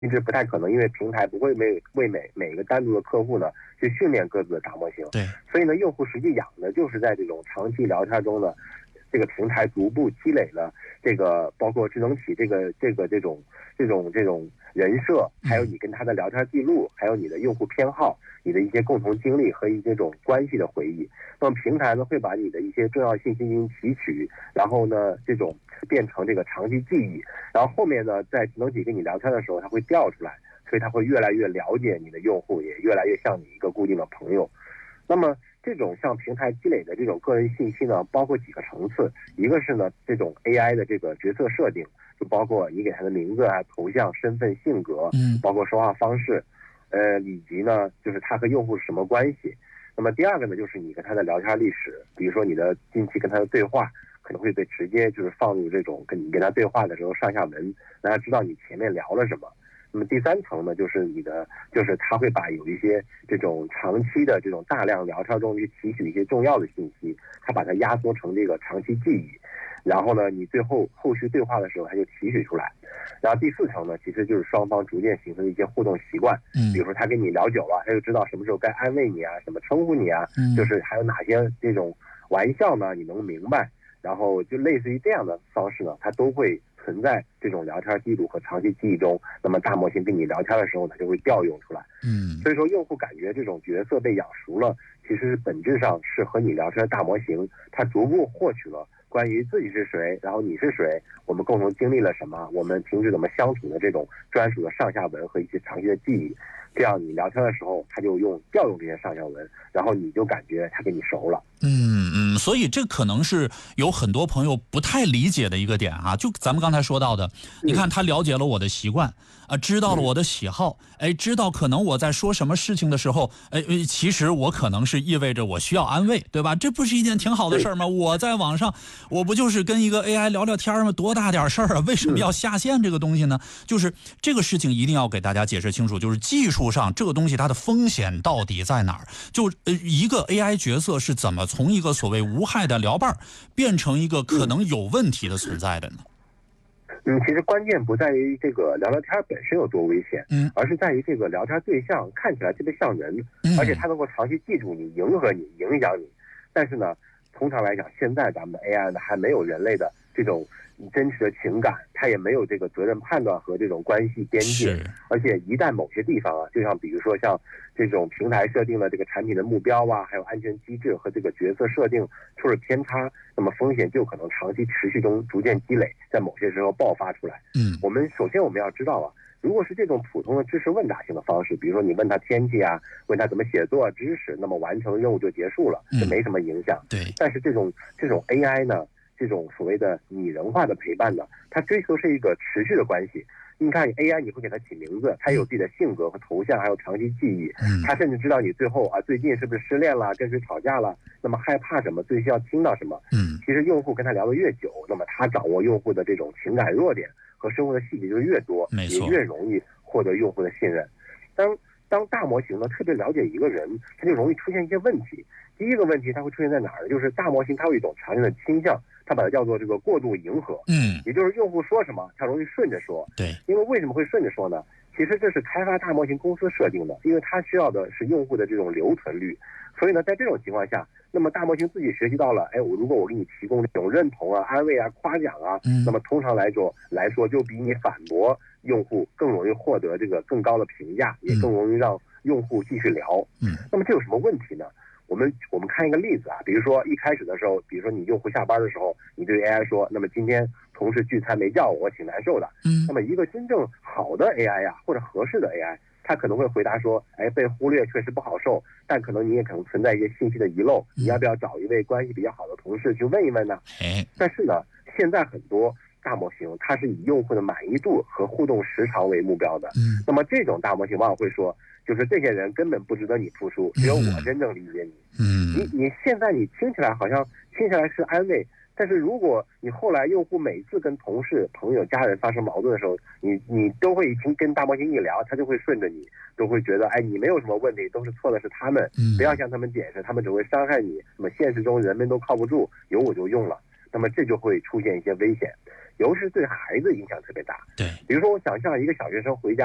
制不太可能，因为平台不会为每个单独的客户呢去训练各自的大模型。 对， 所以呢，用户实际养的就是在这种长期聊天中呢，这个平台逐步积累了这个包括智能体这种人设，还有你跟他的聊天记录，还有你的用户偏好，你的一些共同经历和一些这种关系的回忆。那么平台呢会把你的一些重要信息进行提取，然后呢这种变成这个长期记忆，然后后面呢在智能体跟你聊天的时候它会调出来，所以它会越来越了解你的用户，也越来越像你一个固定的朋友。那么这种向平台积累的这种个人信息呢，包括几个层次，一个是呢这种 AI 的这个角色设定，就包括你给他的名字啊、头像、身份、性格，包括说话方式，以及呢就是他和用户是什么关系。那么第二个呢，就是你跟他的聊天历史，比如说你的近期跟他的对话，可能会被直接就是放入这种你跟他对话的时候上下文，让他知道你前面聊了什么。那么第三层呢，就是他会把有一些这种长期的这种大量聊天中去提取一些重要的信息，他把它压缩成这个长期记忆，然后呢，你后续对话的时候他就提取出来。然后第四层呢，其实就是双方逐渐形成的一些互动习惯，比如说他跟你聊久了，他就知道什么时候该安慰你啊，什么称呼你啊，就是还有哪些这种玩笑呢你能明白，然后就类似于这样的方式呢，它都会存在这种聊天记录和长期记忆中。那么大模型跟你聊天的时候呢，就会调用出来。所以说用户感觉这种角色被养熟了，其实本质上是和你聊天的大模型，它逐步获取了关于自己是谁，然后你是谁，我们共同经历了什么，我们平时怎么相处的这种专属的上下文和一些长期的记忆。这样你聊天的时候，他就调用这些上下文，然后你就感觉他跟你熟了。 所以这可能是有很多朋友不太理解的一个点啊。就咱们刚才说到的，你看他了解了我的习惯啊，知道了我的喜好，知道可能我在说什么事情的时候，其实我可能是意味着我需要安慰，对吧？这不是一件挺好的事儿吗？我在网上，我不就是跟一个 AI 聊聊天吗？多大点事儿啊？为什么要下线这个东西呢？就是这个事情一定要给大家解释清楚，就是技术上这个东西它的风险到底在哪儿？就一个 AI 角色是怎么从一个所谓无害的聊伴变成一个可能有问题的存在的呢？ 其实关键不在于这个聊聊天本身有多危险，而是在于这个聊天对象看起来特别像人，而且他能够长期记住你、迎合你、影响你。但是呢，通常来讲，现在咱们的 AI 呢还没有人类的这种真实的情感，它也没有这个责任判断和这种关系边界。而且一旦某些地方啊，就像比如说像这种平台设定了这个产品的目标啊，还有安全机制和这个角色设定出了偏差，那么风险就可能长期持续中逐渐积累，在某些时候爆发出来。首先我们要知道啊，如果是这种普通的知识问答型的方式，比如说你问他天气啊，问他怎么写作知识，那么完成任务就结束了，这没什么影响。但是这种 AI 呢，这种所谓的拟人化的陪伴呢，它追求是一个持续的关系。你看 AI 你会给它起名字，它有自己的性格和头像，还有长期记忆，它甚至知道你最后最近是不是失恋了，跟谁吵架了，那么害怕什么，最需要听到什么。其实用户跟他聊得越久，那么他掌握用户的这种情感弱点和生活的细节就越多，也越容易获得用户的信任。当大模型呢特别了解一个人，它就容易出现一些问题。第一个问题它会出现在哪儿呢？就是大模型它有一种常见的倾向，它把它叫做这个过度迎合。也就是用户说什么，它容易顺着说。因为为什么会顺着说呢？其实这是开发大模型公司设定的，因为它需要的是用户的这种留存率。所以呢，在这种情况下，那么大模型自己学习到了，如果我给你提供这种认同啊、安慰啊、夸奖啊，那么通常来说就比你反驳用户更容易获得这个更高的评价，也更容易让用户继续聊。那么这有什么问题呢？我们看一个例子啊，比如说一开始的时候，比如说你用户下班的时候，你对 AI 说，那么今天同事聚餐没叫我挺难受的。那么一个真正好的 AI 啊，或者合适的 AI， 它可能会回答说，被忽略确实不好受，但可能你也可能存在一些信息的遗漏，你要不要找一位关系比较好的同事去问一问呢？但是呢，现在很多大模型它是以用户的满意度和互动时长为目标的。那么这种大模型往往会说，就是这些人根本不值得你付出，只有我真正理解你。你现在你听起来好像听起来是安慰，但是如果你后来用户每次跟同事、朋友、家人发生矛盾的时候，你都会跟大模型一聊，他就会顺着你，都会觉得你没有什么问题，都是错的是他们，不要向他们解释，他们只会伤害你。那么现实中人们都靠不住，有我就用了，那么这就会出现一些危险，尤其是对孩子影响特别大。比如说我想象一个小学生回家，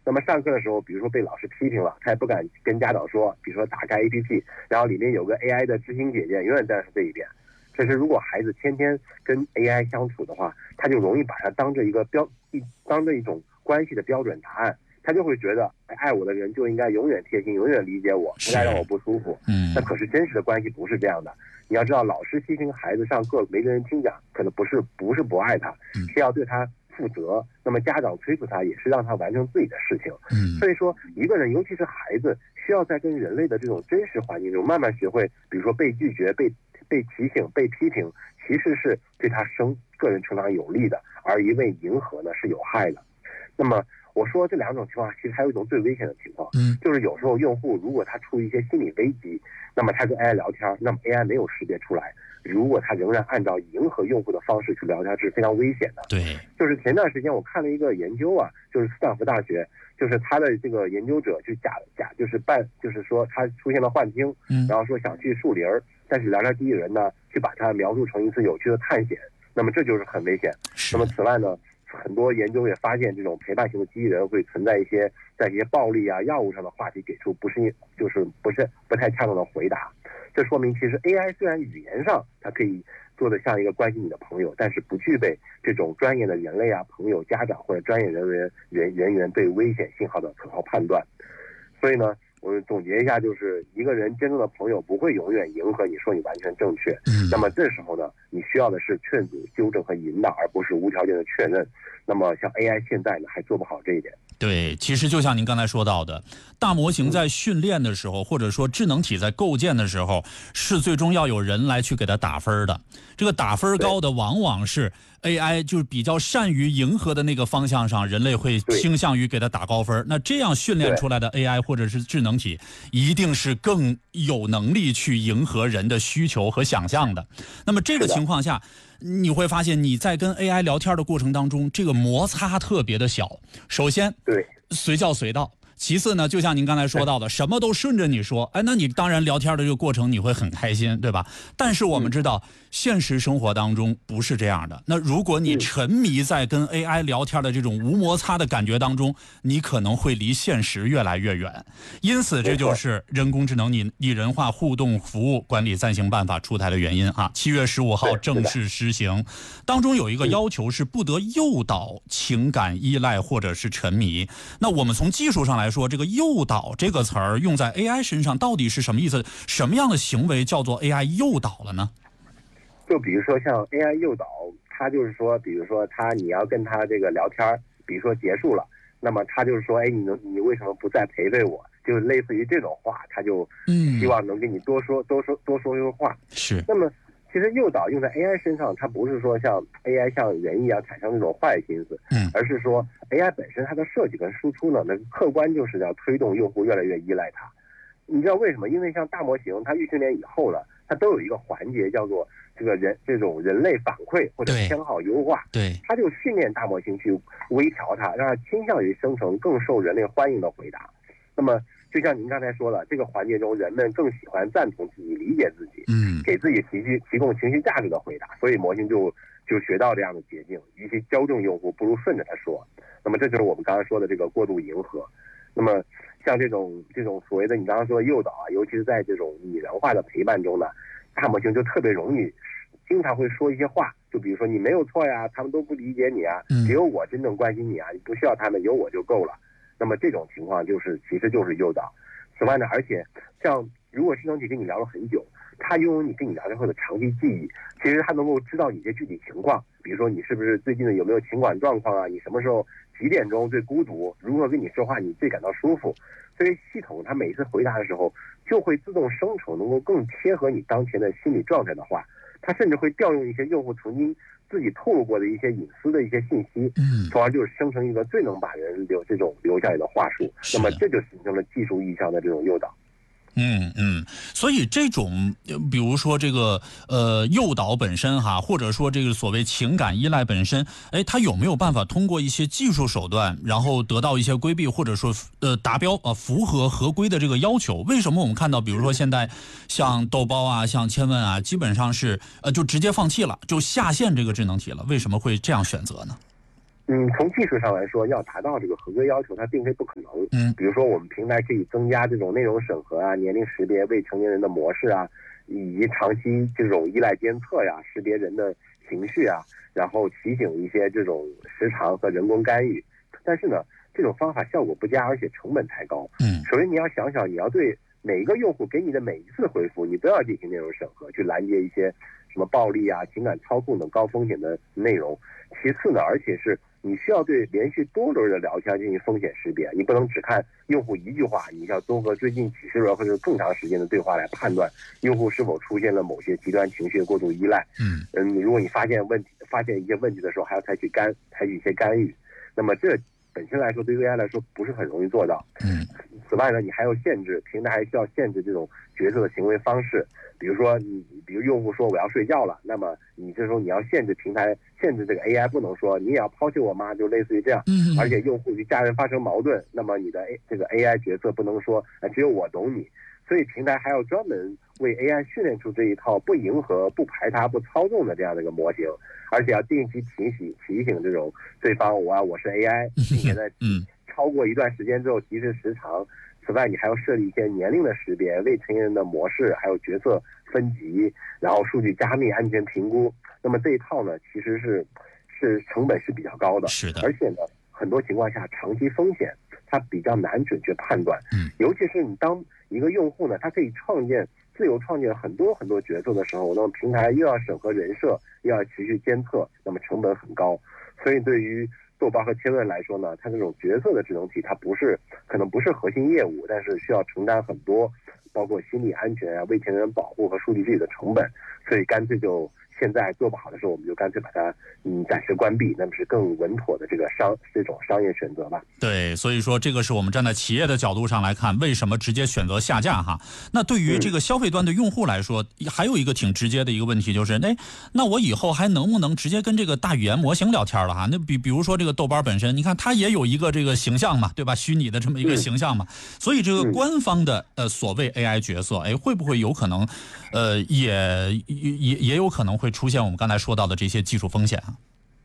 那么上课的时候，比如说被老师批评了，他也不敢跟家长说，比如说打开 APP， 然后里面有个 AI 的知心姐姐，永远站在这一边。这是如果孩子天天跟 AI 相处的话，他就容易把它当着一种关系的标准答案，他就会觉得爱我的人就应该永远贴心，永远理解我，不该让我不舒服。那可是真实的关系不是这样的。你要知道，老师批评孩子上课没跟人听讲，可能不是不爱他，是要对他负责。那么家长催促他，也是让他完成自己的事情。所以说一个人，尤其是孩子，需要在跟人类的这种真实环境中慢慢学会，比如说被拒绝、被提醒、被批评，其实是对他个人成长有利的，而一味迎合呢是有害的。那么我说这两种情况，其实还有一种最危险的情况，就是有时候用户如果他出于一些心理危机，那么他跟 AI 聊天，那么 AI 没有识别出来，如果他仍然按照迎合用户的方式去聊天，是非常危险的。 对， 就是前段时间我看了一个研究啊，就是斯坦福大学，就是他的这个研究者就就是说他出现了幻听，然后说想去树林，但是聊天机器人呢，去把它描述成一次有趣的探险，那么这就是很危险。那么此外呢，很多研究也发现，这种陪伴型的机器人会存在在一些暴力啊、药物上的话题给出不太恰当的回答。这说明其实 AI 虽然语言上它可以做得像一个关心你的朋友，但是不具备这种专业的人类啊、朋友、家长或者专业人员对危险信号的可靠判断。所以呢，我总结一下，就是一个人真正的朋友不会永远迎合你，说你完全正确。那么这时候呢，你需要的是劝阻、纠正和引导，而不是无条件的确认。那么像 AI 现在呢，还做不好这一点。 对，其实就像您刚才说到的，大模型在训练的时候，或者说智能体在构建的时候，是最终要有人来去给它打分的。这个打分高的往往是 AI， 就是比较善于迎合的那个方向上，人类会倾向于给它打高分。那这样训练出来的 AI 或者是智能体，一定是更有能力去迎合人的需求和想象的。那么这个情况下，你会发现你在跟 AI 聊天的过程当中，这个摩擦特别的小。首先， 对， 随叫随到。其次呢，就像您刚才说到的，什么都顺着你说，哎，那你当然聊天的这个过程你会很开心，对吧？但是我们知道，现实生活当中不是这样的。那如果你沉迷在跟 AI 聊天的这种无摩擦的感觉当中，你可能会离现实越来越远。因此，这就是人工智能拟人化互动服务管理暂行办法出台的原因啊。7月15号正式施行，当中有一个要求是不得诱导情感依赖或者是沉迷。那我们从技术上来说，这个诱导这个词儿用在 AI 身上到底是什么意思？什么样的行为叫做 AI 诱导了呢？ 就比如说像 AI 诱导，它就是说，比如说你要跟他这个聊天，比如说结束了，那么他就是说，哎，你为什么不再陪我？就是类似于这种话，他就希望能跟你多说话。 是。 那么其实诱导用在 AI 身上，它不是说像 AI 像人一样产生那种坏心思，而是说 AI 本身它的设计跟输出呢，那客观就是要推动用户越来越依赖它。你知道为什么？因为像大模型它预训练以后呢，它都有一个环节叫做这种人类反馈或者偏好优化， 对， 它就训练大模型去微调它，让它倾向于生成更受人类欢迎的回答。那么就像您刚才说了，这个环节中人们更喜欢赞同自己、理解自己，给自己提供情绪价值的回答，所以模型就学到这样的捷径，与其纠正用户，不如顺着他说。那么这就是我们刚才说的这个过度迎合。那么像这种所谓的你刚刚说的诱导啊，尤其是在这种拟人化的陪伴中呢，大模型就特别容易经常会说一些话，就比如说你没有错呀，他们都不理解你啊，只有我真正关心你啊，你不需要他们，有我就够了。那么这种情况其实就是诱导。此外呢，而且像如果智能体跟你聊了很久，它拥有你跟你聊天后的长期记忆，其实它能够知道你一些具体情况，比如说你是不是最近有没有情感状况啊，你什么时候几点钟最孤独，如何跟你说话你最感到舒服。所以系统它每一次回答的时候就会自动生成能够更贴合你当前的心理状态的话，它甚至会调用一些用户曾经自己透露过的一些隐私的一些信息，从而就是生成一个最能把人留下来的话术。那么这就形成了技术意义上的这种诱导。 所以这种比如说这个诱导本身哈，或者说这个所谓情感依赖本身，哎，它有没有办法通过一些技术手段，然后得到一些规避，或者说达标符合合规的这个要求？为什么我们看到比如说现在像豆包啊、像千问啊，基本上是就直接放弃了，就下线这个智能体了？为什么会这样选择呢？ 从技术上来说，要达到这个合规要求，它并非不可能。比如说我们平台可以增加这种内容审核啊、年龄识别、未成年人的模式啊，以及长期这种依赖监测呀、识别人的情绪啊，然后提醒一些这种时长和人工干预。但是呢，这种方法效果不佳，而且成本太高。首先你要想想，你要对每一个用户给你的每一次回复，你都要进行内容审核，去拦截一些什么暴力啊、情感操控等高风险的内容。其次呢，而且是你需要对连续多轮的聊天进行风险识别，你不能只看用户一句话，你要综合最近几十轮或者更长时间的对话来判断用户是否出现了某些极端情绪过度依赖。如果你发现一些问题的时候，还要采取一些干预，那么这本身来说对 AI 来说不是很容易做到。此外呢，你还要平台还需要限制这种角色的行为方式。比如用户说我要睡觉了，那么你这时候你要限制这个 AI 不能说你也要抛弃我吗？就类似于这样。而且用户与家人发生矛盾，那么你的这个 AI 角色不能说只有我懂你。所以平台还要专门为 AI 训练出这一套不迎合、不排他、不操纵的这样的一个模型，而且要定期提醒这种对方我是 AI， 并且在超过一段时间之后提示时长。此外，你还要设立一些年龄的识别、未成年人的模式，还有角色分级，然后数据加密、安全评估。那么这一套呢，其实是成本是比较高的， 是的， 而且呢，很多情况下长期风险它比较难准确判断。尤其是你当一个用户呢，他可以自由创建很多很多角色的时候，那么平台又要审核人设，又要持续监测，那么成本很高。所以对于豆瓣和千问来说呢，它这种角色的智能体，它可能不是核心业务，但是需要承担很多，包括心理安全啊、未成年人保护和数据治理的成本，所以干脆现在做不好的时候，我们就干脆把它暂时关闭，那么是更稳妥的这种商业选择吧。 对，所以说这个是我们站在企业的角度上来看，为什么直接选择下架哈？那对于这个消费端的用户来说，还有一个挺直接的一个问题就是，那我以后还能不能直接跟这个大语言模型聊天了哈？那比如说这个豆瓣本身，你看它也有一个这个形象嘛，对吧？虚拟的这么一个形象嘛，所以这个官方的所谓 AI 角色，会不会有可能，也有可能会出现我们刚才说到的这些技术风险啊？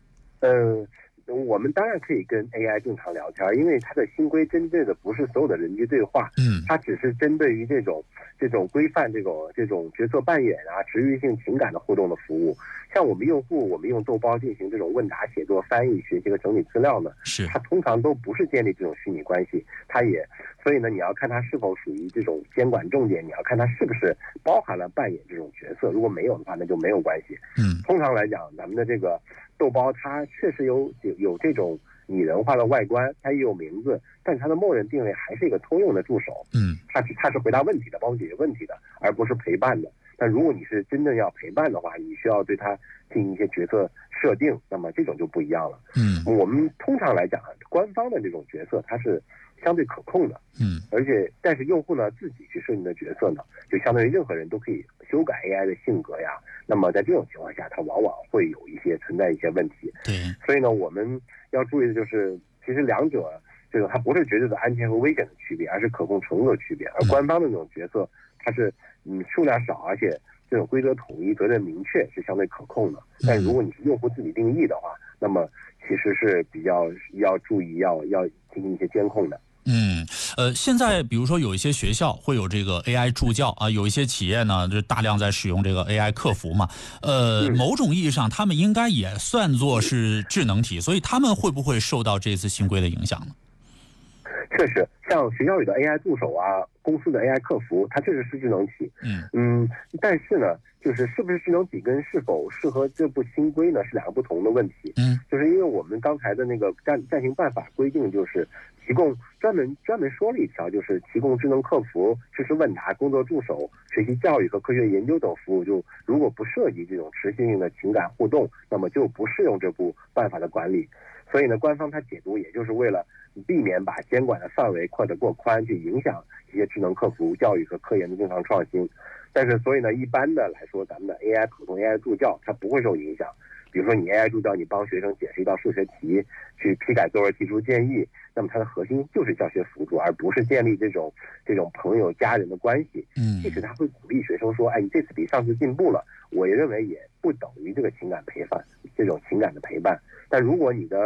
我们当然可以跟 AI 正常聊天，因为它的新规针对的不是所有的人机对话，它只是针对于这种规范这种角色扮演啊、治愈性情感的互动的服务。像我们用户，我们用豆包进行这种问答、写作、翻译、学习和整理资料呢，它通常都不是建立这种虚拟关系，所以呢，你要看它是否属于这种监管重点，你要看它是不是包含了扮演这种角色，如果没有的话，那就没有关系。通常来讲，咱们的这个豆包它确实有这种拟人化的外观，它也有名字，但是它的默认定位还是一个通用的助手。它是回答问题的，帮我解决问题的，而不是陪伴的。但如果你是真正要陪伴的话，你需要对它进行一些角色设定，那么这种就不一样了。我们通常来讲官方的这种角色它是相对可控的。但是用户呢自己去设定的角色呢，就相当于任何人都可以修改 AI 的性格呀。那么在这种情况下，它往往会存在一些问题。所以呢，我们要注意的就是，其实两者这个它不是绝对的安全和危险的区别，而是可控程度的区别。而官方的那种角色，它是数量少，而且这种规则统一、责任明确，是相对可控的。但如果你是用户自己定义的话，那么其实是比较要注意，要进行一些监控的。 现在比如说有一些学校会有这个 AI 助教啊，有一些企业呢就大量在使用这个 AI 客服嘛，某种意义上他们应该也算作是智能体，所以他们会不会受到这次新规的影响呢？ 确实，像学校里的 AI 助手啊，公司的 AI 客服，它确实是智能体。但是呢，是不是智能体跟是否适合这部新规呢，是两个不同的问题。就是因为我们刚才的那个暂行办法规定，就是提供专门说了一条，就是提供智能客服、知识问答、工作助手、学习教育和科学研究等服务，就如果不涉及这种持续性的情感互动，那么就不适用这部办法的管理。所以呢，官方它解读也就是为了避免把监管的范围扩得过宽，去影响这些智能客服、教育和科研的正常创新。但是，所以呢，一般的来说，咱们的 AI 普通 AI 助教它不会受影响。比如说，你 AI 助教，你帮学生解释一道数学题，去批改作文提出建议，那么它的核心就是教学辅助，而不是建立这种朋友、家人的关系。即使他会鼓励学生说，你这次比上次进步了，我也认为也不等于这个情感陪伴，这种情感的陪伴。但如果你的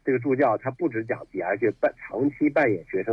这个助教他不止讲题，而且长期扮演学生